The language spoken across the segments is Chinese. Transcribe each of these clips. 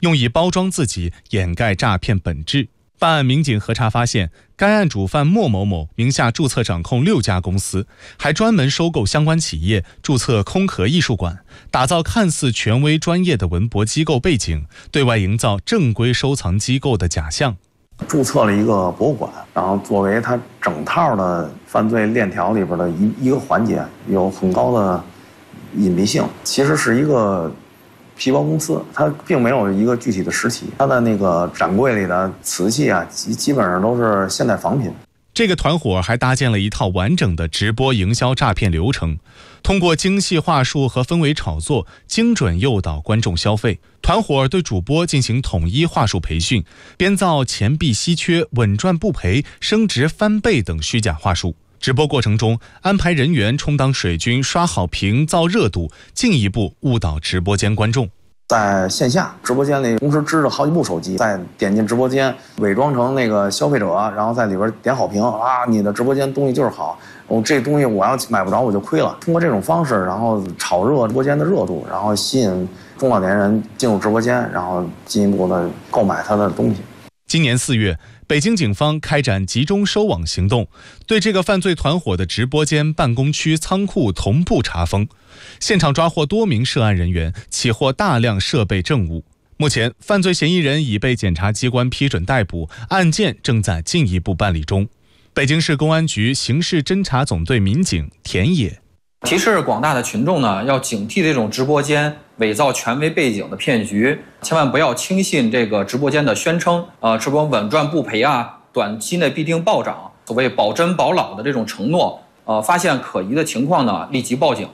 用以包装自己，掩盖诈骗本质。办案民警核查发现，该案主犯莫某某名下注册掌控6家公司，还专门收购相关企业，注册空壳艺术馆，打造看似权威专业的文博机构背景，对外营造正规收藏机构的假象。 注册了一个博物馆，然后作为它整套的犯罪链条里边的一个环节，有很高的隐蔽性。其实是一个皮包公司，它并没有一个具体的实体，它的那个展柜里的瓷器啊，基本上都是现代仿品。 这个团伙还搭建了一套完整的直播营销诈骗流程，通过精细话术和氛围炒作，精准诱导观众消费。团伙对主播进行统一话术培训，编造钱币稀缺、稳赚不赔、升值翻倍等虚假话术。直播过程中，安排人员充当水军，刷好屏、造热度，进一步误导直播间观众。 在线下直播间里同时支着好几部手机，再点进直播间，伪装成那个消费者，然后在里边点好评啊，你的直播间东西就是好，这东西我要买不着我就亏了。通过这种方式，然后炒热直播间的热度，然后吸引中老年人进入直播间，然后进一步的购买他的东西。 今年4月，北京警方开展集中收网行动，对这个犯罪团伙的直播间、办公区、仓库同步查封，现场抓获多名涉案人员，起获大量设备证物。目前，犯罪嫌疑人已被检察机关批准逮捕，案件正在进一步办理中。北京市公安局刑事侦查总队民警田野提示广大的群众呢，要警惕这种直播间伪造权威背景的骗局，千万不要轻信这个直播间的宣称，什么稳赚不赔啊，短期内必定暴涨，所谓保真保老的这种承诺，发现可疑的情况呢，立即报警。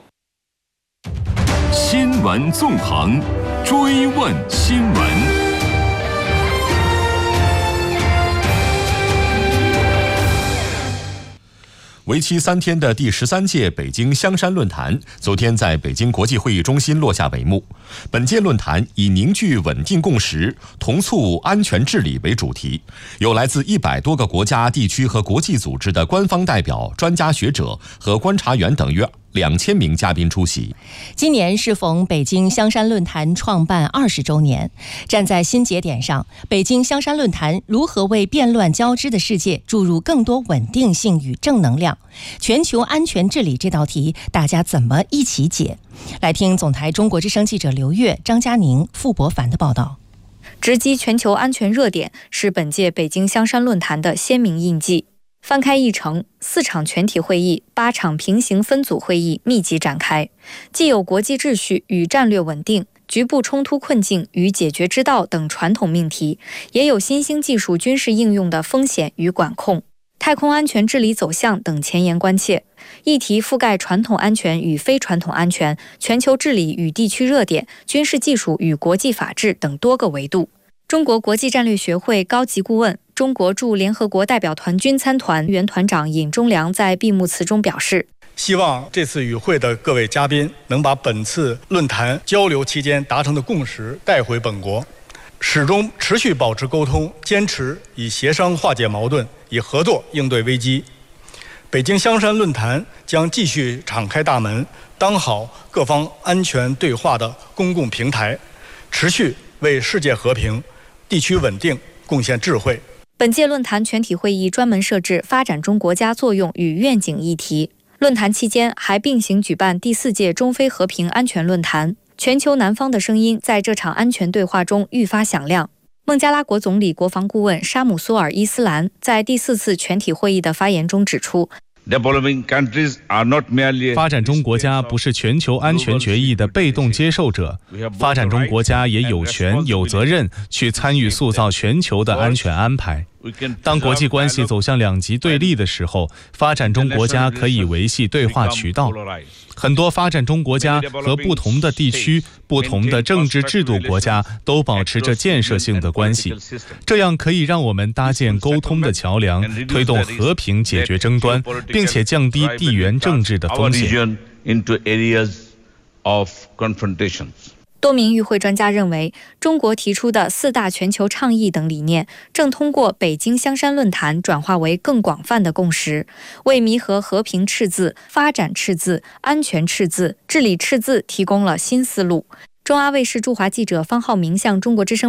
新闻纵横，追问新闻。为期3天的第13届北京香山论坛昨天在北京国际会议中心落下帷幕。本届论坛以凝聚稳定共识、同促安全治理为主题，有来自100多个国家、地区和国际组织的官方代表、专家学者和观察员等约2000名嘉宾出席。 今年适逢北京香山论坛创办20周年，站在新节点上，北京香山论坛如何为变乱交织的世界注入更多稳定性与正能量？全球安全治理这道题，大家怎么一起解？来听总台中国之声记者刘越、张佳宁、傅博凡的报道。 直击全球安全热点是本届北京香山论坛的鲜明印记。翻开议程，4场全体会议、8场平行分组会议密集展开，既有国际秩序与战略稳定、局部冲突困境与解决之道等传统命题，也有新兴技术军事应用的风险与管控、太空安全治理走向等前沿关切。议题覆盖传统安全与非传统安全、全球治理与地区热点、军事技术与国际法治等多个维度。中国国际战略学会高级顾问、中国驻联合国代表团军参团原团长尹忠良在闭幕词中表示， 希望这次与会的各位嘉宾能把本次论坛交流期间达成的共识带回本国，始终持续保持沟通，坚持以协商化解矛盾，以合作应对危机。北京香山论坛将继续敞开大门，当好各方安全对话的公共平台，持续为世界和平、地区稳定贡献智慧。 本届论坛全体会议专门设置发展中国家作用与愿景议题。论坛期间还并行举办第4届中非和平安全论坛。全球南方的声音在这场安全对话中愈发响亮。孟加拉国总理国防顾问沙姆苏尔伊斯兰在第4次全体会议的发言中指出， 发展中国家不是全球安全决议的被动接受者，发展中国家也有权有责任去参与塑造全球的安全安排。当国际关系走向2极对立的时候，发展中国家可以维系对话渠道。很多发展中国家和不同的地区、不同的政治制度国家都保持着建设性的关系，这样可以让我们搭建沟通的桥梁，推动和平解决争端，并且降低地缘政治的风险。 多名与会专家认为，中国提出的4大全球倡议等理念，正通过北京香山论坛转化为更广泛的共识，为弥合和平赤字、发展赤字、安全赤字、治理赤字提供了新思路。中阿卫视驻华记者方浩明向中国之声